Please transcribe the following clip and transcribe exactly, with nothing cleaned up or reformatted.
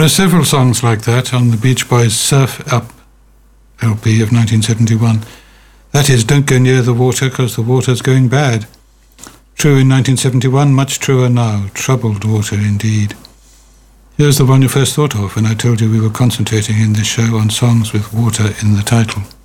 There are several songs like that on the Beach Boys' Surf Up L P of nineteen seventy-one. That is, don't go near the water because the water's going bad. True in nineteen seventy-one, much truer now. Troubled water indeed. Here's the one you first thought of when I told you we were concentrating in this show on songs with water in the title.